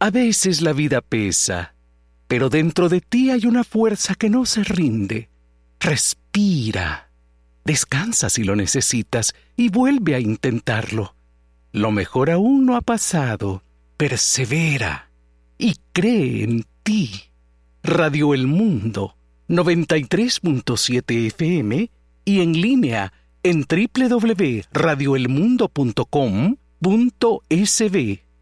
A veces la vida pesa, pero dentro de ti hay una fuerza que no se rinde. Respira. Descansa si lo necesitas y vuelve a intentarlo. Lo mejor aún no ha pasado. Persevera y cree en ti. Radio El Mundo, 93.7 FM y en línea en www.radioelmundo.com.sb.